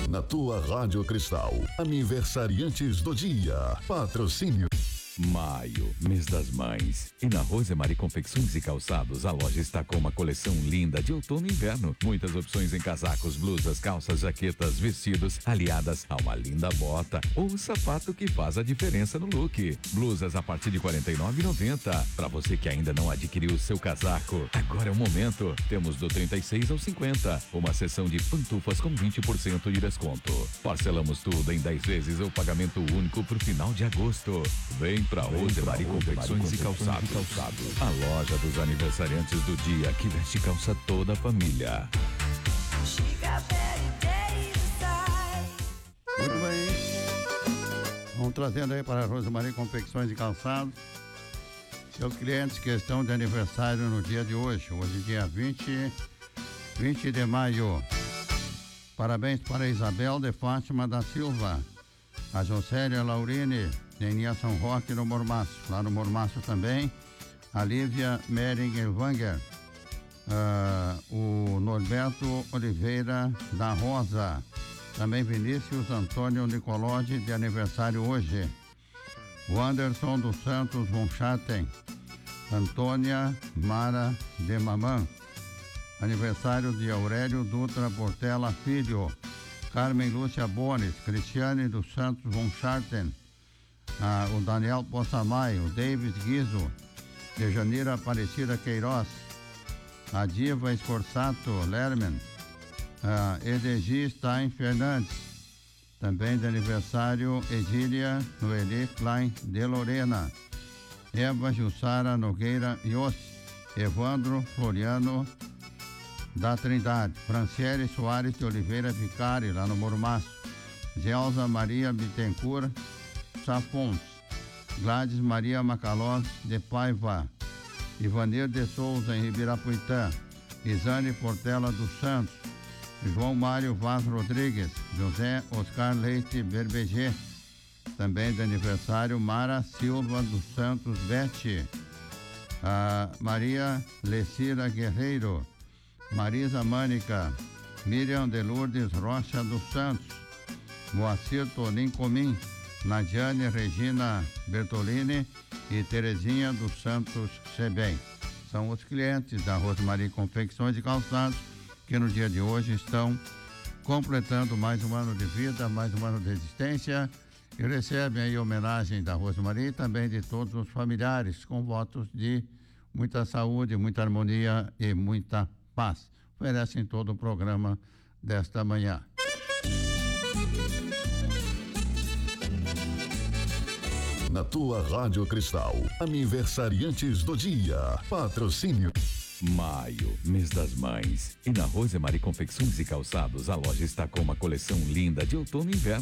Na tua Rádio Cristal, aniversariantes do dia. Patrocínio. Maio, mês das mães. E na Rosemary Confecções e Calçados, a loja está com uma coleção linda de outono e inverno. Muitas opções em casacos, blusas, calças, jaquetas, vestidos, aliadas a uma linda bota ou sapato que faz a diferença no look. Blusas a partir de R$ 49,90. Para você que ainda não adquiriu o seu casaco, agora é o momento. Temos do 36 ao 50. Uma seção de pantufas com 20% de desconto. Parcelamos tudo em 10 vezes ou pagamento único pro final de agosto. Vem pra Rosemary Confecções e Calçados. A loja dos aniversariantes do dia que veste calça toda a família. Muito bem. Vamos trazendo aí para a Rosemary Confecções e Calçados seus clientes que estão de aniversário no dia de hoje. Hoje dia 20 de maio. Parabéns para a Isabel de Fátima da Silva, a Jocélia Laurini, Neninha São Roque no Mormaço. Lá no Mormaço também, a Lívia Meringer-Wanger, o Norberto Oliveira da Rosa, também Vinícius Antônio Nicolodi de aniversário hoje, o Anderson dos Santos von Schatten, Antônia Mara de Mamã, aniversário de Aurélio Dutra Portela Filho, Carmen Lúcia Bones, Cristiane dos Santos von Schatten, o Daniel Possamay, o David Guizo, Dejanira Aparecida Queiroz, a Diva Esforçato Lerman, Edegi Stein Fernandes, também de aniversário Edília Noeli Klein de Lorena, Eva Jussara Nogueira Ios, Evandro Floriano da Trindade, Franciele Soares de Oliveira Vicari, lá no Mormaço, Gelsa Maria Bittencourt Safons, Gladys Maria Macalós de Paiva, Ivanir de Souza em Ibirapuitã, Isane Portela dos Santos, João Mário Vaz Rodrigues, José Oscar Leite Berbeger, também de aniversário Mara Silva dos Santos Bete, a Maria Lecira Guerreiro, Marisa Mânica, Miriam de Lourdes Rocha dos Santos, Moacir Tonim Comim, Nadiane Regina Bertolini e Terezinha dos Santos Sebem. São os clientes da Rosemary Confecções e Calçados que no dia de hoje estão completando mais um ano de vida, mais um ano de existência e recebem aí homenagem da Rosemary e também de todos os familiares com votos de muita saúde, muita harmonia e muita paz. Oferecem todo o programa desta manhã. Na tua Rádio Cristal, aniversariantes do dia. Patrocínio. Maio, mês das mães. E na Rosemary Confecções e Calçados, a loja está com uma coleção linda de outono e inverno.